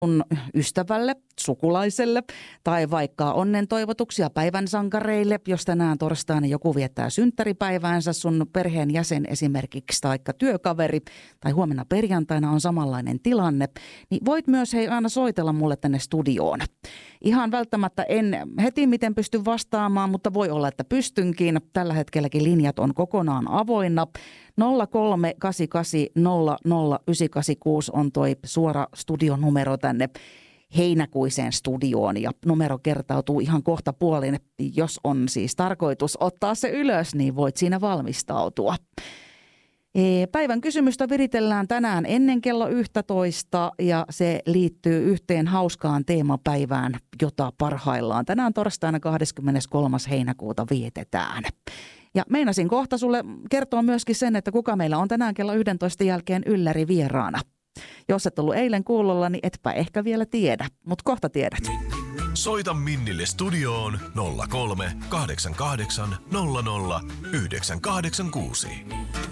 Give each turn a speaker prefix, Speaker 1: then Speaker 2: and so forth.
Speaker 1: sun ystävälle, sukulaiselle tai vaikka onnen toivotuksia päivän sankareille, jos tänään torstaina joku viettää synttäripäiväänsä, sun perheen jäsen esimerkiksi tai työkaveri tai huomenna perjantaina on samanlainen tilanne, niin voit myös aina soitella mulle tänne studioon. Ihan välttämättä en heti miten pysty vastaamaan, mutta voi olla, että pystynkin. Tällä hetkelläkin linjat on kokonaan avoinna. 0388 00 986 on toi suora studionumero tänne heinäkuiseen studioon ja numero kertautuu ihan kohta puolin. Jos on siis tarkoitus ottaa se ylös, niin voit siinä valmistautua. Päivän kysymystä viritellään tänään ennen kello 11 ja se liittyy yhteen hauskaan teemapäivään, jota parhaillaan tänään torstaina 23. heinäkuuta vietetään. Ja meinasin kohta sulle kertoa myöskin sen, että kuka meillä on tänään kello 11 jälkeen ylläri vieraana. Jos et ollut eilen kuulolla, niin etpä ehkä vielä tiedä, mutta kohta tiedät.
Speaker 2: Soita Minnille studioon 03 88 00 986.